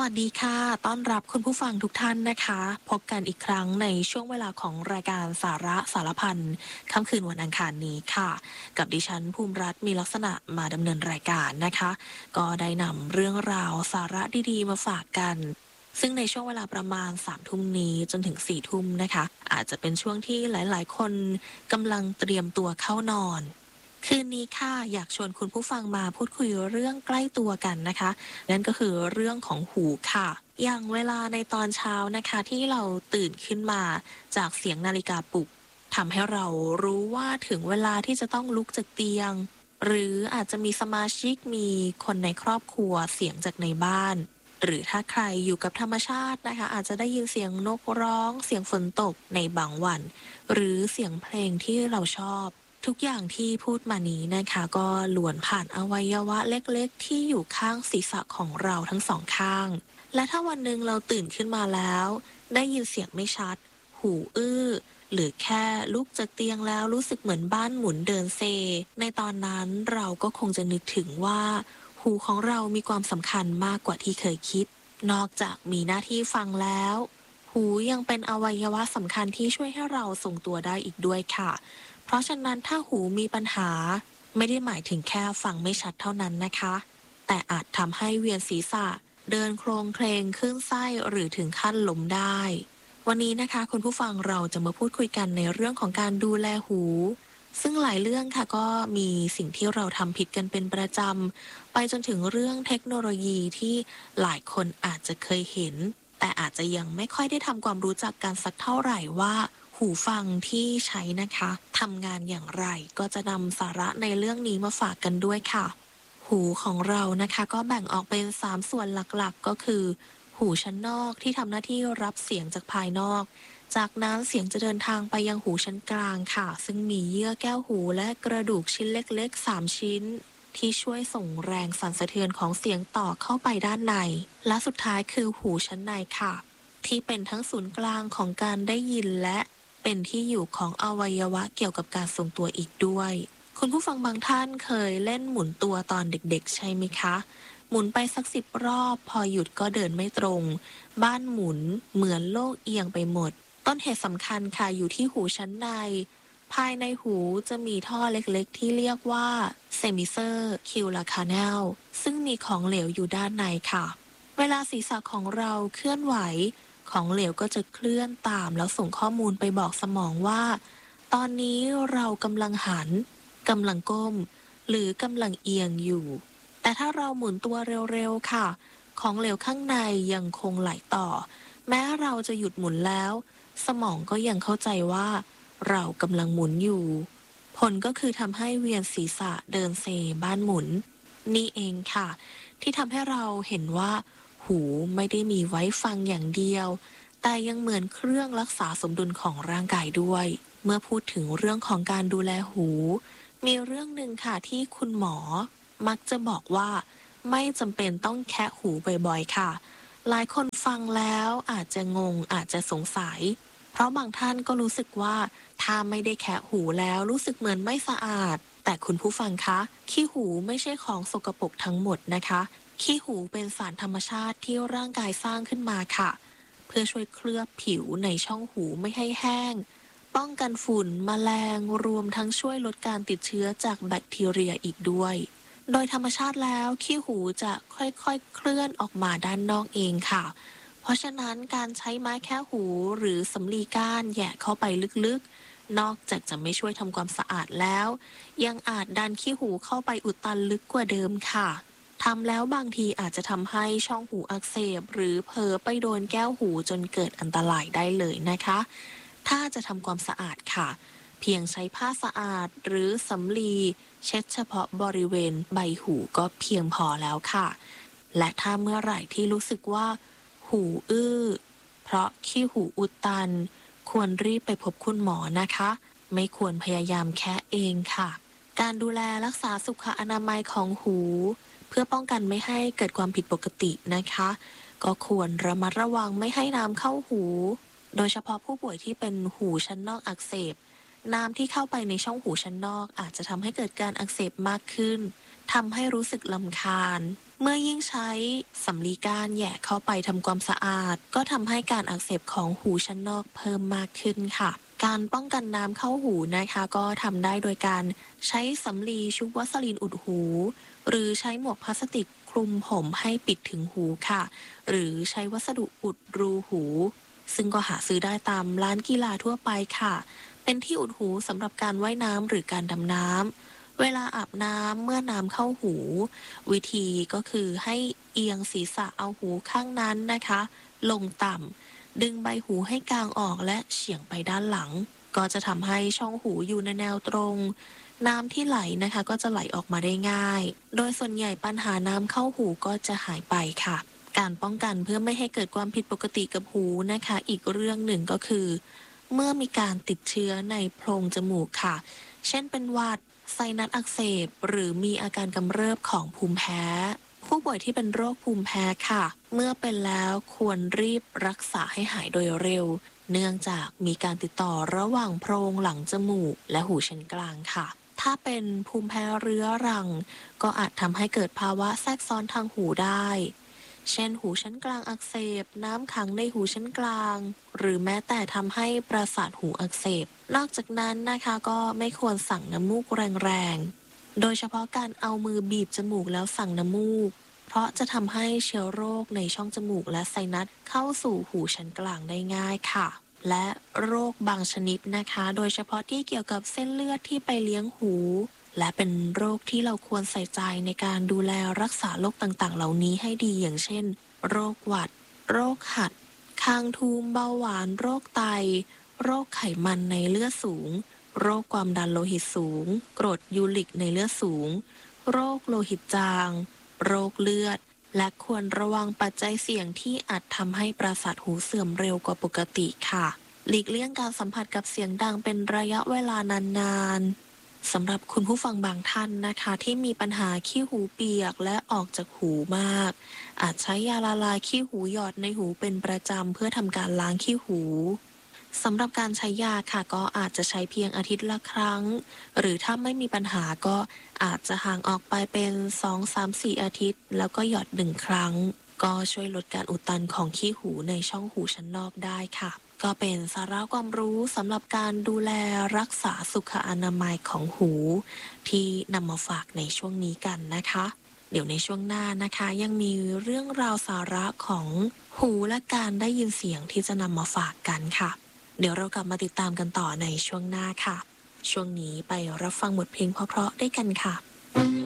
วัสดีค่ะต้อนรับคุณผู้ฟังทุกท่านนะคะพบกันอีกครั้งในช่วงเวลาของรายการสาระสารพันค่ำคืนวันอังคารนี้ค่ะกับดิฉันภูมิรัตน์มีลักษณะมาดำเนินรายการนะคะก็ได้นำเรื่องราวสาระดีๆมาฝากกันซึ่งในช่วงเวลาประมาณ3 ทุ่มนี้จนถึง4 ทุ่มนะคะอาจจะเป็นช่วงที่หลายๆคนกำลังเตรียมตัวเข้านอน คืนนี้ค่ะอยากชวนคุณผู้ฟังมาพูดคุยเรื่องใกล้ตัวกันนะคะนั่นก็คือเรื่องของหูค่ะอย่างเวลาในตอนเช้านะคะที่เราตื่นขึ้นมาจากเสียงนาฬิกาปลุกทำให้เรารู้ว่าถึงเวลาที่จะต้องลุกจากเตียงหรืออาจจะมีสมาชิกมีคนในครอบครัวเสียงจากในบ้านหรือถ้าใครอยู่กับธรรมชาตินะคะอาจจะได้ยินเสียงนกร้องเสียงฝนตกในบางวันหรือเสียงเพลงที่เราชอบ ทุกอย่างที่พูดมานี้นะคะก็ล้วนผ่านอวัยวะเล็กๆที่อยู่ข้างศีรษะของเราทั้งสองข้างและถ้าวันหนึ่งเราตื่นขึ้นมาแล้วได้ยินเสียงไม่ชัดหูอื้อหรือแค่ลุกจากเตียงแล้วรู้สึกเหมือนบ้านหมุนเดินเซในตอนนั้นเราก็คงจะนึกถึงว่าหูของเรามีความสำคัญมากกว่าที่เคยคิดนอกจากมีหน้าที่ฟังแล้วหูยังเป็นอวัยวะสำคัญที่ช่วยให้เราทรงตัวได้อีกด้วยค่ะ เพราะฉะนั้นถ้าหูมีปัญหาไม่ได้หมายถึงแค่ฟังไม่ชัดเท่านั้นนะคะแต่อาจทำให้เวียนศีรษะเดินโครงเคลงขึ้นไส้หรือถึงขั้นล้มได้วันนี้นะคะคุณผู้ฟังเราจะมาพูดคุยกันในเรื่องของการดูแลหูซึ่งหลายเรื่องค่ะก็มีสิ่งที่เราทำผิดกันเป็นประจำไปจนถึงเรื่องเทคโนโลยีที่หลายคนอาจจะเคยเห็นแต่อาจจะยังไม่ค่อยได้ทำความรู้จักกันสักเท่าไหร่ว่า หูฟังที่ใช้นะคะทำงานอย่างไรก็จะนำสาระในเรื่องนี้มาฝากกันด้วยค่ะหูของเรานะคะก็แบ่งออกเป็น3 ส่วนหลักๆก็คือหูชั้นนอกที่ทำหน้าที่รับเสียงจากภายนอกจากนั้นเสียงจะเดินทางไปยังหูชั้นกลางค่ะซึ่งมีเยื่อแก้วหูและกระดูกชิ้นเล็กๆ3 ชิ้นที่ช่วยส่งแรงสั่นสะเทือนของเสียงต่อเข้าไปด้านในและสุดท้ายคือหูชั้นในค่ะที่เป็นทั้งศูนย์กลางของการได้ยินและ เป็นที่อยู่ของอวัยวะเกี่ยวกับการทรงตัวอีกด้วย คุณผู้ฟังบางท่านเคยเล่นหมุนตัวตอนเด็กๆใช่ไหมคะ หมุนไปสัก10 รอบพอหยุดก็เดินไม่ตรง บ้านหมุนเหมือนโลกเอียงไปหมด ต้นเหตุสำคัญค่ะอยู่ที่หูชั้นใน ภายในหูจะมีท่อเล็กๆที่เรียกว่าเซมิเซอร์คิวลาคาเนลซึ่งมีของเหลวอยู่ด้านในค่ะ เวลาศีรษะของเราเคลื่อนไหวของเหลวก็จะเคลื่อนตามแล้วส่งข้อมูลไปบอกสมองว่าตอนนี้เรากำลังหันกำลังก้มหรือกำลังเอียงอยู่แต่ถ้าเราหมุนตัวเร็วๆค่ะของเหลวข้างในยังคงไหลต่อแม้เราจะหยุดหมุนแล้วสมองก็ยังเข้าใจว่าเรากำลังหมุนอยู่ผลก็คือทำให้เวียนศีรษะเดินเซบ้านหมุนนี่เองค่ะ ที่ทำให้เราเห็นว่าหูไม่ได้มีไว้ฟังอย่างเดียวแต่ยังเหมือนเครื่องรักษาสมดุลของร่างกายด้วยเมื่อพูดถึงเรื่องของการดูแลหูมีเรื่องหนึ่งค่ะที่คุณหมอมักจะบอกว่าไม่จำเป็นต้องแคะหูบ่อยๆค่ะหลายคนฟังแล้วอาจจะงงอาจจะสงสัยเพราะบางท่านก็รู้สึกว่าถ้าไม่ได้แคะหูแล้วรู้สึกเหมือนไม่สะอาดแต่คุณผู้ฟังคะขี้หูไม่ใช่ของสกปรกทั้งหมดนะคะ ขี้หูเป็นสารธรรมชาติที่ร่างกายสร้างขึ้นมาค่ะเพื่อช่วยเคลือบผิวในช่องหูไม่ให้แห้งป้องกันฝุ่นแมลงรวมทั้งช่วยลดการติดเชื้อจากแบคทีเรียอีกด้วยโดยธรรมชาติแล้วขี้หูจะค่อยๆเคลื่อนออกมาด้านนอกเองค่ะเพราะฉะนั้นการใช้ไม้แค่หูหรือสำลีก้านแหย่เข้าไปลึกๆนอกจากจะไม่ช่วยทำความสะอาดแล้วยังอาจดันขี้หูเข้าไปอุดตันลึกกว่าเดิมค่ะ ทำแล้วบางทีอาจจะทำให้ช่องหูอักเสบหรือเผลอไปโดนแก้วหูจนเกิดอันตรายได้เลยนะคะ ถ้าจะทำความสะอาดค่ะเพียงใช้ผ้าสะอาดหรือสำลีเช็ดเฉพาะบริเวณใบหูก็เพียงพอแล้วค่ะ และถ้าเมื่อไหร่ที่รู้สึกว่าหูอื้อเพราะขี้หูอุดตันควรรีบไปพบคุณหมอนะคะไม่ควรพยายามแคะเองค่ะการดูแลรักษาสุขอนามัยของหู เพื่อป้องกันไม่ให้เกิดความผิดปกตินะคะก็ควรระมัดระวังไม่ให้น้ำเข้าหูโดยเฉพาะผู้ป่วยที่เป็นหูชั้นนอกอักเสบน้ำที่เข้าไปในช่องหูชั้นนอกอาจจะทำให้เกิดการอักเสบมากขึ้นทำให้รู้สึกรำคาญเมื่อยิ่งใช้สำลีก้านแหย่เข้าไปทำความสะอาดก็ทำให้การอักเสบของหูชั้นนอกเพิ่มมากขึ้นค่ะการป้องกันน้ำเข้าหูนะคะก็ทำได้โดยการใช้สำลีชุบวัสลีนอุดหูหรือใช้หมวกพลาสติกคลุมผมให้ปิดถึงหูค่ะหรือใช้วัสดุอุดรูหูซึ่งก็หาซื้อได้ตามร้านกีฬาทั่วไปค่ะเป็นที่อุดหูสำหรับการว่ายน้ำหรือการดำน้ำเวลาอาบน้ำเมื่อน้ำเข้าหูวิธีก็คือให้เอียงศีรษะเอาหูข้างนั้นนะคะลงต่ำดึงใบหูให้กางออกและเฉียงไปด้านหลังก็จะทำให้ช่องหูอยู่ในแนวตรงน้ำที่ไหลนะคะก็จะไหลออกมาได้ง่ายโดยส่วนใหญ่ปัญหาน้ำเข้าหูก็จะหายไปค่ะการป้องกันเพื่อไม่ให้เกิดความผิดปกติกับหูนะคะอีกเรื่องหนึ่งก็คือเมื่อมีการติดเชื้อในโพรงจมูกค่ะเช่นเป็นหวัดไซนัสอักเสบหรือมีอาการกำเริบของภูมิแพ้ผู้ป่วยที่เป็นโรคภูมิแพ้ค่ะเมื่อเป็นแล้วควรรีบรักษาให้หายโดยเร็วเนื่องจากมีการติดต่อระหว่างโพรงหลังจมูกและหูชั้นกลางค่ะถ้าเป็นภูมิแพ้เรื้อรังก็อาจทำให้เกิดภาวะแทรกซ้อนทางหูได้เช่นหูชั้นกลางอักเสบน้ำขังในหูชั้นกลางหรือแม้แต่ทำให้ประสาทหูอักเสบนอกจากนั้นนะคะก็ไม่ควรสั่งน้ำมูกแรงๆโดยเฉพาะการเอามือบีบจมูกแล้วสั่งน้ำมูกเพราะจะทำให้เชื้อโรคในช่องจมูกและไซนัสเข้าสู่หูชั้นกลางได้ง่ายค่ะและโรคบางชนิดนะคะโดยเฉพาะที่เกี่ยวกับเส้นเลือดที่ไปเลี้ยงหูและเป็นโรคที่เราควรใส่ใจในการดูแลรักษาโรคต่างๆเหล่านี้ให้ดีอย่างเช่นโรคหวัดโรคหัดคางทูมเบาหวานโรคไตโรคไขมันในเลือดสูงโรคความดันโลหิตสูงกรดยูริกในเลือดสูงโรคโลหิตจางโรคเลือดและควรระวังปัจจัยเสี่ยงที่อาจทำให้ประสาทหูเสื่อมเร็วกว่าปกติค่ะหลีกเลี่ยงการสัมผัสกับเสียงดังเป็นระยะเวลานานๆสำหรับคุณผู้ฟังบางท่านนะคะที่มีปัญหาขี้หูเปียกและออกจากหูมากอาจใช้ยาละลายขี้หูหยอดในหูเป็นประจำเพื่อทำการล้างขี้หูสำหรับการใช้ยาค่ะก็อาจจะใช้เพียงอาทิตย์ละครั้งหรือถ้าไม่มีปัญหาก็อาจจะห่างออกไปเป็น2-3-4 อาทิตย์แล้วก็หยอด1 ครั้งก็ช่วยลดการอุดตันของขี้หูในช่องหูชั้นนอกได้ค่ะก็เป็นสาระความรู้สำหรับการดูแลรักษาสุขอนามัยของหูที่นำมาฝากในช่วงนี้กันนะคะเดี๋ยวในช่วงหน้านะคะยังมีเรื่องราวสาระของหูและการได้ยินเสียงที่จะนำมาฝากกันค่ะเดี๋ยวเรากลับมาติดตามกันต่อในช่วงหน้าค่ะช่วงนี้ไปรับฟังบทเพลงเพราะๆได้กันค่ะ